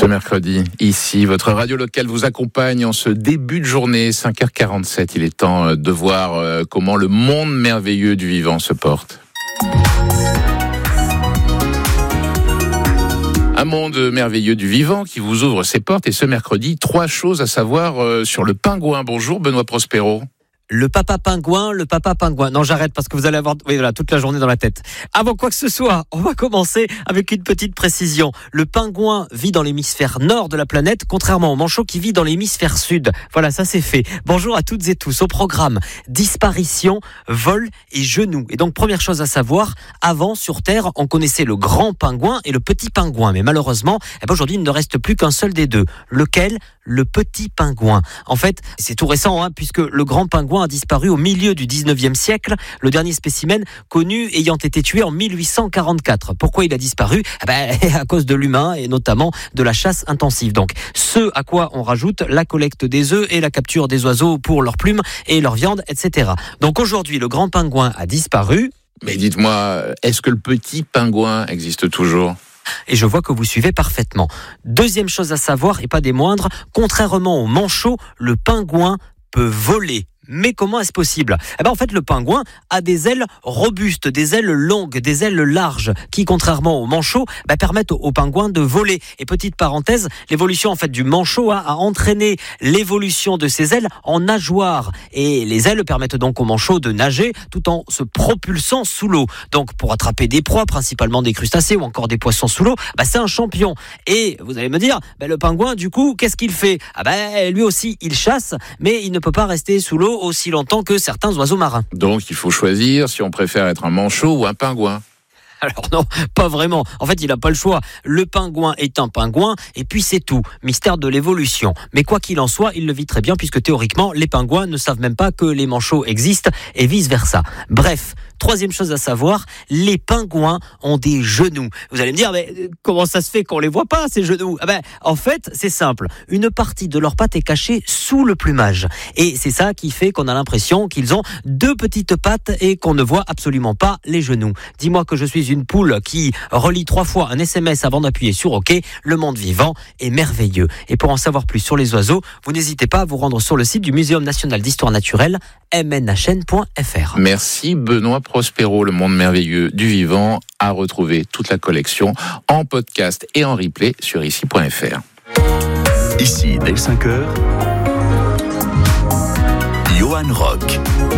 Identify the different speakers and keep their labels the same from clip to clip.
Speaker 1: Ce mercredi, ici, votre radio locale vous accompagne en ce début de journée, 5h47. Il est temps de voir comment le monde merveilleux du vivant se porte. Un monde merveilleux du vivant qui vous ouvre ses portes. Et ce mercredi, 3 choses à savoir sur le pingouin. Bonjour Benoît Prospero.
Speaker 2: Le papa pingouin. Non, j'arrête parce que vous allez avoir toute la journée dans la tête. Avant quoi que ce soit, on va commencer avec une petite précision. Le pingouin vit dans l'hémisphère nord de la planète, contrairement au manchot qui vit dans l'hémisphère sud. Voilà, ça c'est fait. Bonjour à toutes et tous. Au programme, disparition, vol et genoux. Et donc, première chose à savoir, avant, sur Terre, on connaissait le grand pingouin et le petit pingouin. Mais malheureusement, aujourd'hui, il ne reste plus qu'un seul des deux. Lequel ? Le petit pingouin. En fait, c'est tout récent, puisque le grand pingouin a disparu au milieu du 19e siècle, le dernier spécimen connu ayant été tué en 1844. Pourquoi il a disparu ? À cause de l'humain et notamment de la chasse intensive. Donc, ce à quoi on rajoute la collecte des œufs et la capture des oiseaux pour leurs plumes et leur viande, etc. Donc aujourd'hui, le grand pingouin a disparu.
Speaker 1: Mais dites-moi, est-ce que le petit pingouin existe toujours ?
Speaker 2: Et je vois que vous suivez parfaitement. Deuxième chose à savoir, et pas des moindres, contrairement au manchot, le pingouin peut voler. Mais comment est-ce possible ? En fait, le pingouin a des ailes robustes, des ailes longues, des ailes larges, qui, contrairement au manchot, permettent au pingouin de voler. Et petite parenthèse, l'évolution en fait du manchot a entraîné l'évolution de ses ailes en nageoire. Et les ailes permettent donc au manchot de nager tout en se propulsant sous l'eau. Donc, pour attraper des proies, principalement des crustacés ou encore des poissons sous l'eau, c'est un champion. Et vous allez me dire, le pingouin, du coup, qu'est-ce qu'il fait ? Lui aussi, il chasse, mais il ne peut pas rester sous l'eau aussi longtemps que certains oiseaux marins.
Speaker 1: Donc il faut choisir si on préfère être un manchot ou un pingouin.
Speaker 2: Alors non, pas vraiment. En fait, il n'a pas le choix. Le pingouin est un pingouin et puis c'est tout. Mystère de l'évolution. Mais quoi qu'il en soit, il le vit très bien puisque théoriquement, les pingouins ne savent même pas que les manchots existent et vice-versa. Bref, troisième chose à savoir, les pingouins ont des genoux. Vous allez me dire, mais comment ça se fait qu'on les voit pas, ces genoux ? En fait, c'est simple. Une partie de leur patte est cachée sous le plumage. Et c'est ça qui fait qu'on a l'impression qu'ils ont 2 petites pattes et qu'on ne voit absolument pas les genoux. Dis-moi que je suis une poule qui relie 3 fois un SMS avant d'appuyer sur OK. Le monde vivant est merveilleux. Et pour en savoir plus sur les oiseaux, vous n'hésitez pas à vous rendre sur le site du Muséum national d'histoire naturelle, mnhn.fr.
Speaker 1: Merci Benoît Prospero, le monde merveilleux du vivant, à retrouver toute la collection en podcast et en replay sur ici.fr.
Speaker 3: Ici, dès 5h, Johan Rock.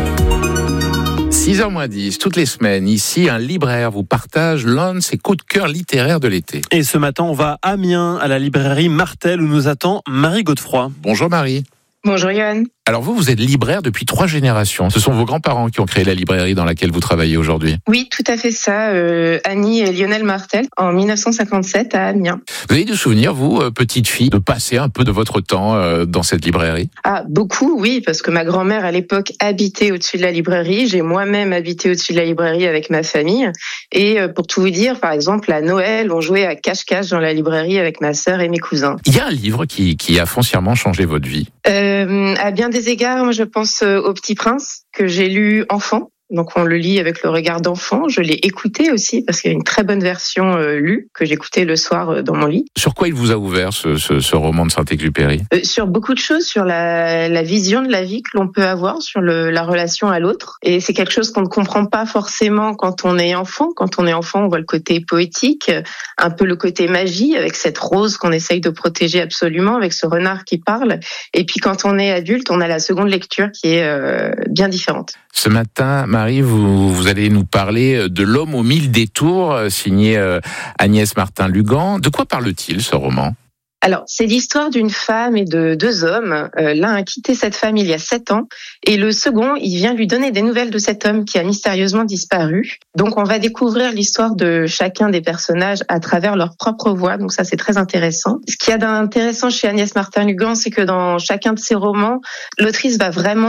Speaker 1: 6h-10, toutes les semaines, ici, un libraire vous partage l'un de ses coups de cœur littéraires de l'été.
Speaker 4: Et ce matin, on va à Amiens, à la librairie Martel, où nous attend Marie Godefroy.
Speaker 1: Bonjour Marie.
Speaker 5: Bonjour Johan.
Speaker 1: Alors vous êtes libraire depuis 3 générations. Ce sont vos grands-parents qui ont créé la librairie dans laquelle vous travaillez aujourd'hui.
Speaker 5: Oui, tout à fait ça. Annie et Lionel Martel, en 1957 à Amiens.
Speaker 1: Vous avez des souvenirs, vous, petite fille, de passer un peu de votre temps dans cette librairie ?
Speaker 5: Ah, beaucoup, oui, parce que ma grand-mère, à l'époque, habitait au-dessus de la librairie. J'ai moi-même habité au-dessus de la librairie avec ma famille. Et pour tout vous dire, par exemple, à Noël, on jouait à cache-cache dans la librairie avec ma sœur et mes cousins.
Speaker 1: Il y a un livre qui a foncièrement changé votre vie.
Speaker 5: À bien des égards, moi, je pense au Petit Prince, que j'ai lu enfant. Donc on le lit avec le regard d'enfant. Je l'ai écouté aussi parce qu'il y a une très bonne version lue que j'écoutais le soir dans mon lit.
Speaker 1: Sur quoi il vous a ouvert ce roman de Saint-Exupéry ?
Speaker 5: Sur beaucoup de choses, sur la vision de la vie que l'on peut avoir, sur la relation à l'autre. Et c'est quelque chose qu'on ne comprend pas forcément quand on est enfant. Quand on est enfant, on voit le côté poétique, un peu le côté magie avec cette rose qu'on essaye de protéger absolument, avec ce renard qui parle. Et puis quand on est adulte, on a la seconde lecture qui est bien différente.
Speaker 1: Ce matin, Marie, vous allez nous parler de L'homme aux 1000 détours, signé Agnès Martin-Lugan. De quoi parle-t-il, ce roman ?
Speaker 5: Alors, c'est l'histoire d'une femme et de 2 hommes. L'un a quitté cette femme il y a 7 ans et le second, il vient lui donner des nouvelles de cet homme qui a mystérieusement disparu. Donc, on va découvrir l'histoire de chacun des personnages à travers leur propre voix. Donc ça, c'est très intéressant. Ce qu'il y a d'intéressant chez Agnès Martin-Lugan, c'est que dans chacun de ses romans, l'autrice va vraiment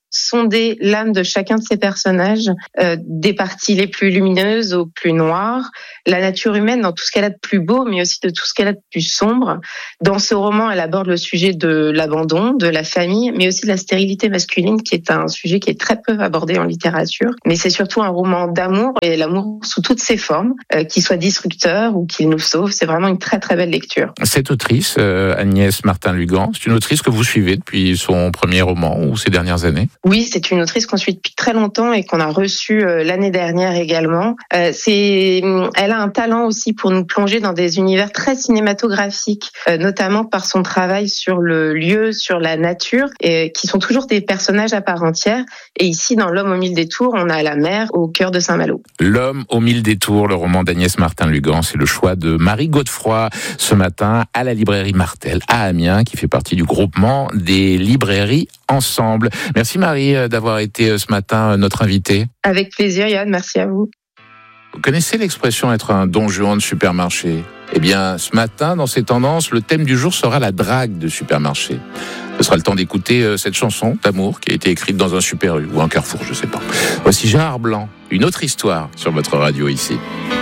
Speaker 5: sonder l'âme de chacun de ces personnages, des parties les plus lumineuses aux plus noires, la nature humaine dans tout ce qu'elle a de plus beau, mais aussi de tout ce qu'elle a de plus sombre. Dans ce roman, elle aborde le sujet de l'abandon, de la famille, mais aussi de la stérilité masculine, qui est un sujet qui est très peu abordé en littérature. Mais c'est surtout un roman d'amour, et l'amour sous toutes ses formes, qu'il soit destructeur ou qu'il nous sauve. C'est vraiment une très très belle lecture.
Speaker 1: Cette autrice, Agnès Martin-Lugan, c'est une autrice que vous suivez depuis son premier roman ou ces dernières années?
Speaker 5: Oui, c'est une autrice qu'on suit depuis très longtemps et qu'on a reçue l'année dernière également. Elle a un talent aussi pour nous plonger dans des univers très cinématographiques, notamment par son travail sur le lieu, sur la nature, qui sont toujours des personnages à part entière. Et ici, dans L'Homme aux mille détours, on a la mer au cœur de Saint-Malo.
Speaker 1: L'Homme aux mille détours, le roman d'Agnès Martin-Lugan, c'est le choix de Marie Godefroy ce matin à la librairie Martel à Amiens, qui fait partie du groupement des librairies Ensemble. Merci Marie d'avoir été ce matin notre invitée.
Speaker 5: Avec plaisir Yann, merci à vous.
Speaker 1: Vous connaissez l'expression être un don Juan de supermarché? Eh bien, ce matin, dans ces tendances, le thème du jour sera la drague de supermarché. Ce sera le temps d'écouter cette chanson d'amour qui a été écrite dans un Super U ou un Carrefour, je sais pas. Voici Gérard Blanc, une autre histoire sur votre radio ici.